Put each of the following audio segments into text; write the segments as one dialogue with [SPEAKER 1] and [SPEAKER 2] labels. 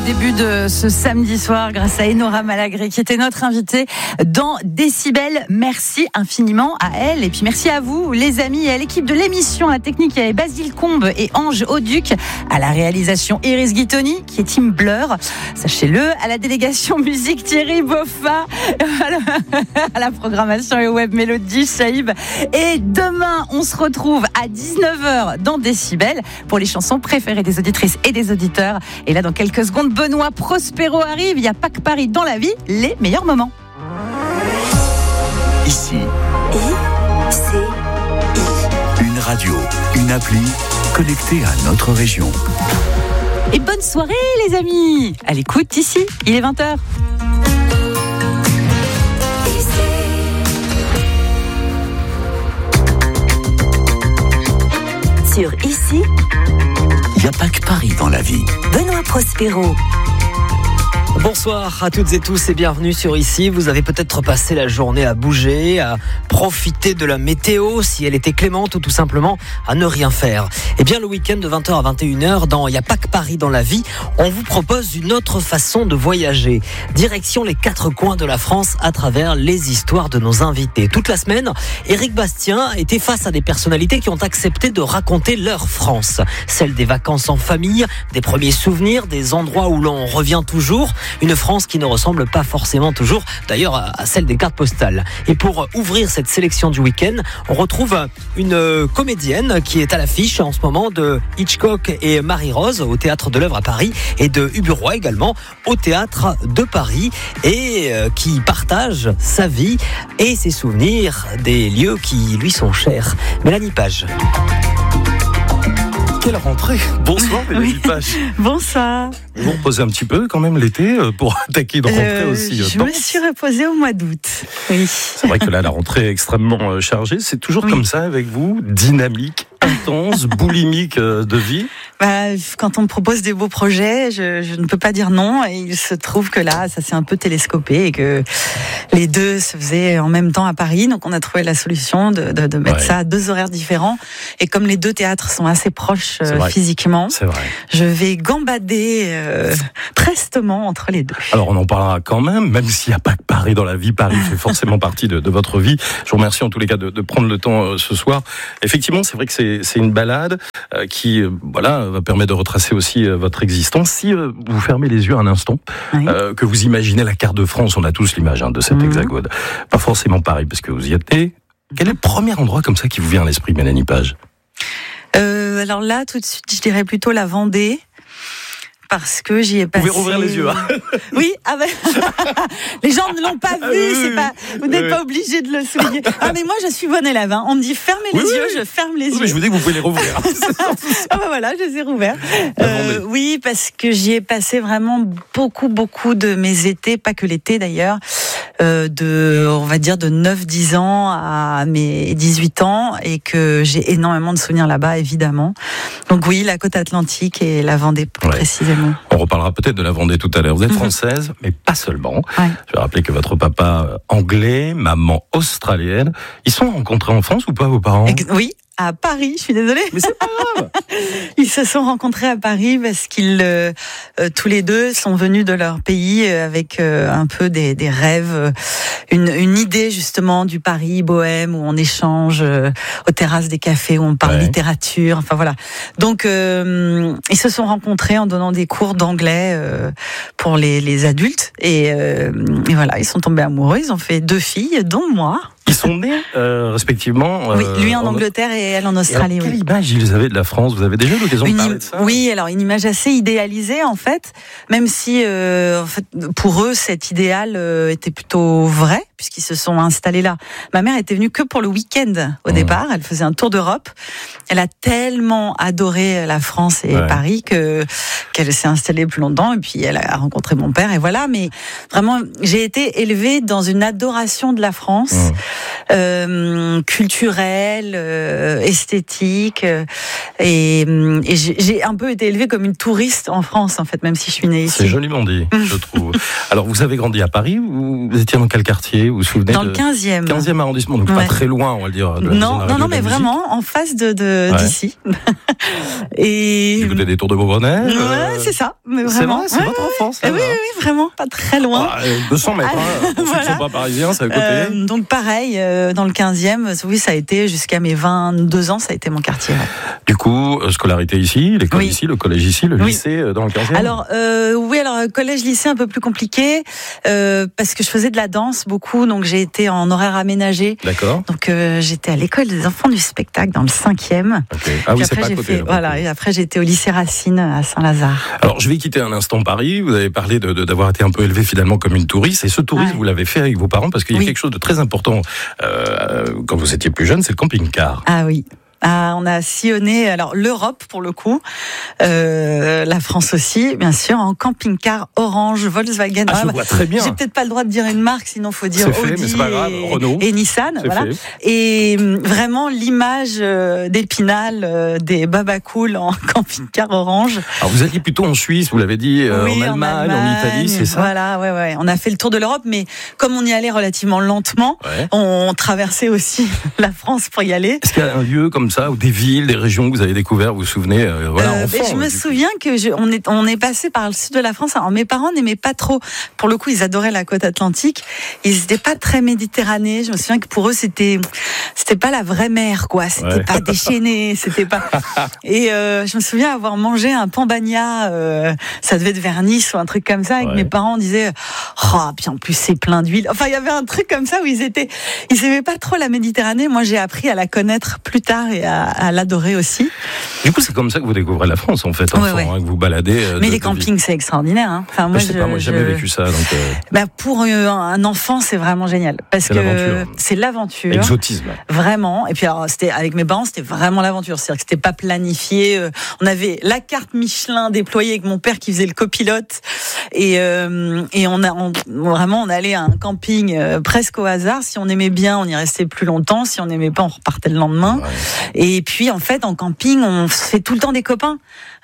[SPEAKER 1] Début de ce samedi soir grâce à Enora Malagré qui était notre invitée dans Décibel. Merci infiniment à elle et puis merci à vous les amis et à l'équipe de l'émission. À la technique, il y avait Basile Combe et Ange Auduc. À la réalisation, Iris Guittoni qui est Team Blur, sachez-le. À la délégation musique, Thierry Boffa. À la programmation et web, Mélodie Chaïb. Et demain, on se retrouve à 19h dans Décibel pour les chansons préférées des auditrices et des auditeurs. Et là, dans quelques secondes, Benoît Prospero arrive. Il n'y a pas que Paris dans la vie, les meilleurs moments.
[SPEAKER 2] Ici. Une radio, une appli connectée à notre région.
[SPEAKER 1] Et bonne soirée les amis. À l'écoute ici, il est 20h.
[SPEAKER 3] Sur Ici,
[SPEAKER 2] il n'y a pas que Paris dans la vie.
[SPEAKER 3] Benoît Prospero.
[SPEAKER 4] Bonsoir à toutes et tous et bienvenue sur Ici. Vous avez peut-être passé la journée à bouger, à profiter de la météo si elle était clémente ou tout simplement à ne rien faire. Eh bien le week-end de 20h à 21h dans Il n'y a pas que Paris dans la vie, on vous propose une autre façon de voyager. Direction les 4 coins de la France à travers les histoires de nos invités. Toute la semaine, Éric Bastien était face à des personnalités qui ont accepté de raconter leur France. Celle des vacances en famille, des premiers souvenirs, des endroits où l'on revient toujours. Une France qui ne ressemble pas forcément toujours, d'ailleurs, à celle des cartes postales. Et pour ouvrir cette sélection du week-end, on retrouve une comédienne qui est à l'affiche en ce moment de Hitchcock et Marie-Rose au Théâtre de l'Œuvre à Paris et de Ubu Roi également au Théâtre de Paris et qui partage sa vie et ses souvenirs des lieux qui lui sont chers. Mélanie Page.
[SPEAKER 5] Quelle rentrée! Bonsoir Mélanie Page.
[SPEAKER 1] Bonsoir.
[SPEAKER 5] Vous vous reposez un petit peu quand même l'été pour attaquer une rentrée aussi
[SPEAKER 1] Je
[SPEAKER 5] dense.
[SPEAKER 1] me suis reposée au mois d'août. Oui.
[SPEAKER 5] C'est vrai que là la rentrée est extrêmement chargée. C'est toujours comme ça avec vous, dynamique, intense, boulimique de vie.
[SPEAKER 1] Quand on me propose des beaux projets, je ne peux pas dire non. Et il se trouve que là, ça s'est un peu télescopé et que les deux se faisaient en même temps à Paris. Donc on a trouvé la solution de mettre ça à 2 horaires différents. Et comme les 2 théâtres sont assez proches physiquement, je vais gambader prestement entre les 2.
[SPEAKER 5] Alors on en parlera quand même s'il n'y a pas que Paris dans la vie. Paris fait forcément partie de votre vie. Je vous remercie en tous les cas de prendre le temps ce soir. Effectivement, c'est vrai que c'est une balade qui va permettre de retracer aussi votre existence. Si vous fermez les yeux un instant, que vous imaginez la carte de France, on a tous l'image de cet hexagone. Pas forcément Paris, parce que vous y étiez. Quel est le premier endroit comme ça qui vous vient à l'esprit, Mélanie Page?
[SPEAKER 1] Alors là, tout de suite, je dirais plutôt la Vendée. Parce que j'y ai passé.
[SPEAKER 5] Vous pouvez rouvrir les yeux.
[SPEAKER 1] Oui, les gens ne l'ont pas vu. Vous n'êtes pas obligé de le souligner. Mais moi, je suis bonne élève. On me dit fermez les yeux, je ferme les yeux.
[SPEAKER 5] Mais je vous dis que vous pouvez les rouvrir.
[SPEAKER 1] Voilà, je les ai rouverts. Oui, parce que j'y ai passé vraiment beaucoup de mes étés, pas que l'été d'ailleurs, on va dire de 9-10 ans à mes 18 ans, et que j'ai énormément de souvenirs là-bas, évidemment. Donc oui, la côte atlantique et la Vendée, précisément.
[SPEAKER 5] On reparlera peut-être de la Vendée tout à l'heure. Vous êtes française, mais pas seulement. Je vais rappeler que votre papa anglais, maman australienne, ils sont rencontrés en France ou pas, vos parents?
[SPEAKER 1] Oui. À Paris, je suis désolée.
[SPEAKER 5] Mais c'est pas grave.
[SPEAKER 1] Ils se sont rencontrés à Paris parce qu'ils, tous les deux, sont venus de leur pays avec un peu des rêves, une idée justement du Paris bohème où on échange aux terrasses des cafés, où on parle littérature. Enfin voilà. Donc ils se sont rencontrés en donnant des cours d'anglais pour les adultes et voilà, ils sont tombés amoureux. Ils ont fait 2 filles, dont moi.
[SPEAKER 5] Ils sont nés respectivement.
[SPEAKER 1] Oui, lui en Angleterre et elle en Australie.
[SPEAKER 5] Quelle image ils avaient de la France? Vous avez déjà eu l'occasion de parler de ça?
[SPEAKER 1] Oui, alors une image assez idéalisée en fait, même si en fait, pour eux cet idéal était plutôt vrai puisqu'ils se sont installés là. Ma mère était venue que pour le week-end au départ. Elle faisait un tour d'Europe. Elle a tellement adoré la France et Paris qu'elle s'est installée plus longtemps et puis elle a rencontré mon père et voilà. Mais vraiment, j'ai été élevée dans une adoration de la France. Culturelle, esthétique, et j'ai un peu été élevée comme une touriste en France en fait, même si je suis née ici.
[SPEAKER 5] C'est joliment dit, je trouve. Alors vous avez grandi à Paris, vous étiez dans quel quartier? vous vous souvenez
[SPEAKER 1] Dans le 15e.
[SPEAKER 5] 15e arrondissement, donc pas très loin, on va le dire.
[SPEAKER 1] Non, mais vraiment en face d'ici. Et
[SPEAKER 5] du côté des Tours de Beaubonnais.
[SPEAKER 1] Ouais, c'est ça. Mais vraiment.
[SPEAKER 5] C'est vrai, c'est votre enfance.
[SPEAKER 1] Oui, vraiment, pas très loin.
[SPEAKER 5] 200 mètres, ceux qui ne sont pas parisiens, c'est à côté.
[SPEAKER 1] Donc pareil, dans le 15e, oui, ça a été jusqu'à mes 22 ans, ça a été mon quartier.
[SPEAKER 5] Du coup, scolarité ici, l'école ici, le collège ici, le lycée dans le 15e.
[SPEAKER 1] Alors collège-lycée un peu plus compliqué, parce que je faisais de la danse beaucoup, donc j'ai été en horaire aménagé.
[SPEAKER 5] D'accord.
[SPEAKER 1] Donc j'étais à l'école des enfants du spectacle dans le 5e.
[SPEAKER 5] Okay. Ah oui, c'est pas à côté.
[SPEAKER 1] Et après j'ai été au lycée Racine à Saint-Lazare.
[SPEAKER 5] Alors je vais quitter un instant Paris. Vous avez parlé d'avoir été un peu élevé finalement comme une touriste, et ce tourisme vous l'avez fait avec vos parents parce qu'il y a quelque chose de très important quand vous étiez plus jeune, c'est le camping-car.
[SPEAKER 1] Ah oui. On a sillonné alors l'Europe pour le coup, la France aussi, bien sûr, en camping-car Orange, Volkswagen.
[SPEAKER 5] Je vois très bien.
[SPEAKER 1] J'ai peut-être pas le droit de dire une marque, sinon faut dire Audi,
[SPEAKER 5] mais c'est pas grave. Renault.
[SPEAKER 1] Et Nissan. Voilà.
[SPEAKER 5] Fait.
[SPEAKER 1] Et vraiment l'image d'Épinal, des babacools en camping-car Orange.
[SPEAKER 5] Alors vous alliez plutôt en Suisse, vous l'avez dit, en Allemagne, en Italie, c'est ça?
[SPEAKER 1] Voilà, ouais. On a fait le tour de l'Europe, mais comme on y allait relativement lentement, on traversait aussi la France pour y aller.
[SPEAKER 5] Est-ce qu'il y a un lieu comme ça, ou des villes, des régions que vous avez découvert, vous vous souvenez, enfant,
[SPEAKER 1] je me souviens que on est passé par le sud de la France. Alors mes parents n'aimaient pas trop. Pour le coup, ils adoraient la côte atlantique. Ils n'étaient pas très méditerranéens. Je me souviens que pour eux, c'était pas la vraie mer, quoi. C'était pas déchaîné, c'était pas. Et je me souviens avoir mangé un pambagna. Ça devait être vers Nice ou un truc comme ça. Et que mes parents disaient, puis en plus c'est plein d'huile. Enfin, il y avait un truc comme ça où ils aimaient pas trop la Méditerranée. Moi, j'ai appris à la connaître plus tard et à l'adorer aussi.
[SPEAKER 5] Du coup, c'est comme ça que vous découvrez la France, en fait, enfant, que vous baladez.
[SPEAKER 1] Mais les campings, c'est extraordinaire. Hein. Enfin, moi,
[SPEAKER 5] j'ai jamais vécu ça. Donc,
[SPEAKER 1] pour un enfant, c'est vraiment génial. Parce que c'est l'aventure.
[SPEAKER 5] Exotisme.
[SPEAKER 1] Vraiment. Et puis, alors, avec mes parents, c'était vraiment l'aventure. C'est-à-dire que c'était pas planifié. On avait la carte Michelin déployée avec mon père qui faisait le copilote. Et on allait à un camping presque au hasard. Si on aimait bien, on y restait plus longtemps. Si on n'aimait pas, on repartait le lendemain. Et puis, en fait, en camping, on se fait tout le temps des copains.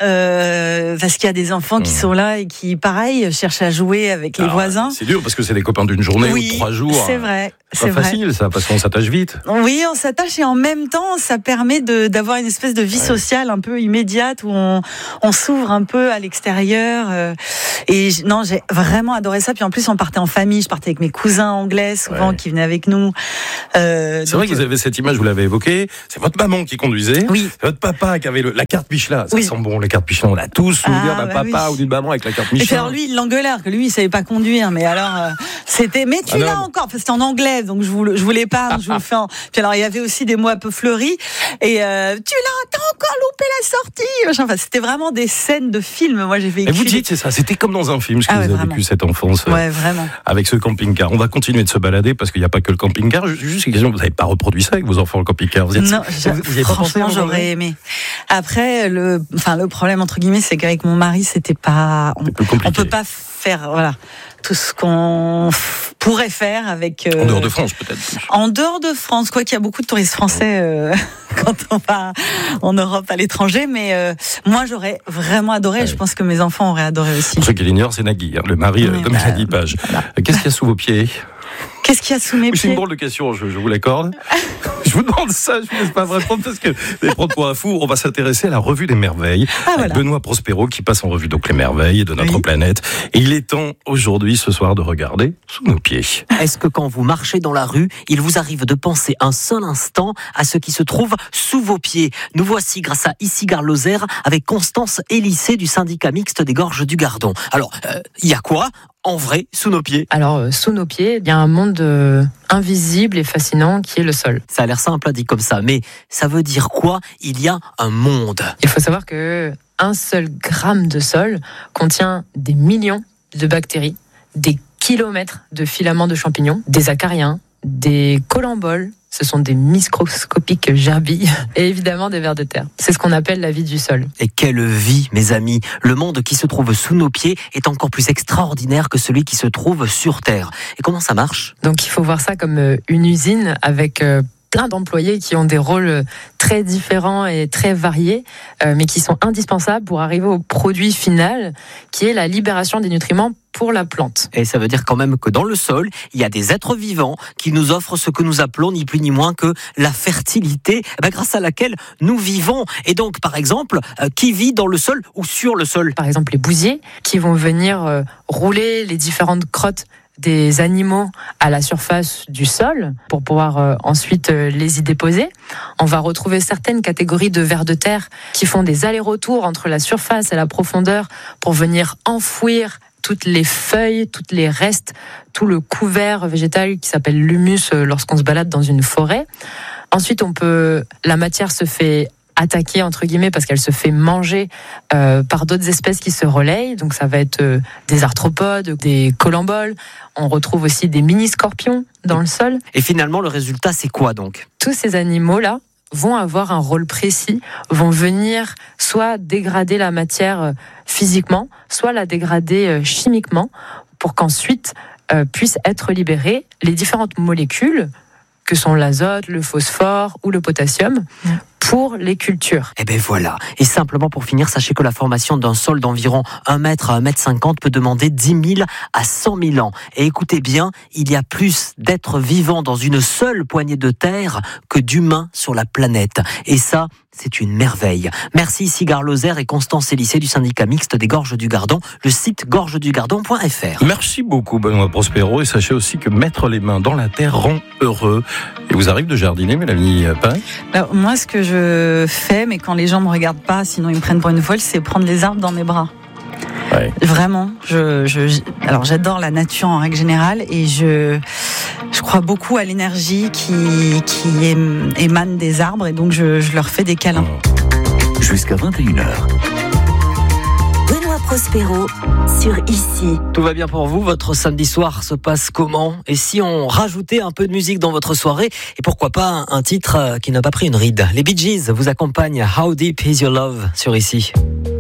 [SPEAKER 1] Parce qu'il y a des enfants qui sont là et qui, pareil, cherchent à jouer avec les voisins.
[SPEAKER 5] C'est dur parce que c'est des copains d'une journée ou de 3 jours.
[SPEAKER 1] C'est vrai.
[SPEAKER 5] C'est pas facile, ça, parce qu'on s'attache vite.
[SPEAKER 1] Oui, on s'attache et en même temps, ça permet d'avoir une espèce de vie sociale un peu immédiate où on s'ouvre un peu à l'extérieur. Et j'ai vraiment adoré ça. Puis en plus, on partait en famille. Je partais avec mes cousins anglais, souvent, qui venaient avec nous.
[SPEAKER 5] C'est vrai que vous avez cette image, vous l'avez évoquée. C'est votre maman qui conduisait.
[SPEAKER 1] Oui.
[SPEAKER 5] C'est votre papa qui avait la carte Michelin. Ça sent bon, les cartes Michelin. On a tous souvenir d'un papa ou d'une maman avec la carte Michelin.
[SPEAKER 1] Et puis alors lui, il l'engueulait, que lui, il savait pas conduire. Mais alors, c'était, mais tu l'as encore. Parce que c'était en anglais, donc je voulais pas. Je vous le fais Puis alors, il y avait aussi des mots un peu fleuris. Et t'as encore loupé la sortie. Enfin, c'était vraiment des scènes de films. Moi, j'ai vécu.
[SPEAKER 5] Et vous dites, c'est ça. C'était comme dans un film, ce que vous avez vécu cette enfance.
[SPEAKER 1] Vraiment.
[SPEAKER 5] Avec ce camping-car. On va continuer de se balader parce qu'il n'y a pas que le camping-car. Juste une question, vous n'avez pas reproduit ça avec vos enfants, le camping-car?
[SPEAKER 1] Non, franchement, j'aurais aimé. Après, le problème, entre guillemets, c'est qu'avec mon mari, c'était pas, on peut pas faire, tout ce qu'on pourrait faire avec.
[SPEAKER 5] En dehors de France, peut-être.
[SPEAKER 1] En dehors de France, quoi qu'il y a beaucoup de touristes français quand on va en Europe, à l'étranger, mais moi j'aurais vraiment adoré. Je pense que mes enfants auraient adoré aussi.
[SPEAKER 5] Pour ceux qui l'ignorent, c'est Nagui, le mari de Mélanie Page. Qu'est-ce qu'il y a sous vos pieds?
[SPEAKER 1] Qu'est-ce qu'il y a sous mes pieds?
[SPEAKER 5] C'est une drôle de question, je vous l'accorde. Je vous demande ça, je ne vous laisse pas répondre parce que vous allez prendre pour un fou. On va s'intéresser à la revue des merveilles avec Benoît Prospero qui passe en revue donc les merveilles de notre planète. Et il est temps aujourd'hui, ce soir, de regarder sous nos pieds.
[SPEAKER 4] Est-ce que quand vous marchez dans la rue, il vous arrive de penser un seul instant à ce qui se trouve sous vos pieds? Nous voici grâce à Ici Gare Lozère avec Constance Élissé du syndicat mixte des Gorges du Gardon. Alors, il y a quoi en vrai sous nos pieds?
[SPEAKER 6] Alors, sous nos pieds, il y a un monde invisible et fascinant qui est le sol.
[SPEAKER 4] Ça a l'air simple à dire comme ça, mais ça veut dire quoi? Il y a un monde.
[SPEAKER 6] Il faut savoir que 1 seul gramme de sol contient des millions de bactéries, des kilomètres de filaments de champignons, des acariens, des colamboles, ce sont des microscopiques gerbilles et évidemment des vers de terre. C'est ce qu'on appelle la vie du sol.
[SPEAKER 4] Et quelle vie, mes amis! Le monde qui se trouve sous nos pieds est encore plus extraordinaire que celui qui se trouve sur Terre. Et comment ça marche?
[SPEAKER 6] Donc il faut voir ça comme une usine avec plein d'employés qui ont des rôles très différents et très variés, mais qui sont indispensables pour arriver au produit final, qui est la libération des nutriments pour la plante.
[SPEAKER 4] Et ça veut dire quand même que dans le sol, il y a des êtres vivants qui nous offrent ce que nous appelons ni plus ni moins que la fertilité, grâce à laquelle nous vivons. Et donc, par exemple, qui vit dans le sol ou sur le sol ?
[SPEAKER 6] Par exemple, les bousiers qui vont venir rouler les différentes crottes des animaux à la surface du sol pour pouvoir ensuite les y déposer. On va retrouver certaines catégories de vers de terre qui font des allers-retours entre la surface et la profondeur pour venir enfouir toutes les feuilles, tous les restes, tout le couvert végétal qui s'appelle l'humus lorsqu'on se balade dans une forêt. Ensuite, la matière se fait attaquer, entre guillemets, parce qu'elle se fait manger par d'autres espèces qui se relayent. Donc ça va être des arthropodes, des colamboles. On retrouve aussi des mini-scorpions dans le sol.
[SPEAKER 4] Et finalement, le résultat, c'est quoi donc ?
[SPEAKER 6] Tous ces animaux-là vont avoir un rôle précis, vont venir soit dégrader la matière physiquement, soit la dégrader chimiquement, pour qu'ensuite puissent être libérées les différentes molécules que sont l'azote, le phosphore ou le potassium pour les cultures.
[SPEAKER 4] Et ben voilà. Et simplement pour finir, sachez que la formation d'un sol d'environ 1 mètre à 1 mètre 50 peut demander 10 000 à 100 000 ans. Et écoutez bien, il y a plus d'êtres vivants dans une seule poignée de terre que d'humains sur la planète. Et ça, c'est une merveille. Merci Sigar Lozère et Constance Élissé du syndicat mixte des Gorges du Gardon, le site gorgesdugardon.fr.
[SPEAKER 5] Merci beaucoup Benoît Prospero, et sachez aussi que mettre les mains dans la terre rend heureux. Et vous arrive de jardiner, Mélanie Pain ?
[SPEAKER 1] Alors, moi, ce que je fais, mais quand les gens me regardent pas, sinon ils me prennent pour une folle, c'est prendre les arbres dans mes bras.
[SPEAKER 5] Ouais.
[SPEAKER 1] Vraiment, alors j'adore la nature en règle générale, et je crois beaucoup à l'énergie qui émane des arbres, et donc je leur fais des câlins.
[SPEAKER 2] Jusqu'à 21h.
[SPEAKER 3] Benoît Prospero sur Ici.
[SPEAKER 4] Tout va bien pour vous ? Votre samedi soir se passe comment ? Et si on rajoutait un peu de musique dans votre soirée ? Et pourquoi pas un titre qui n'a pas pris une ride ? Les Bee Gees vous accompagnent. How Deep Is Your Love sur Ici.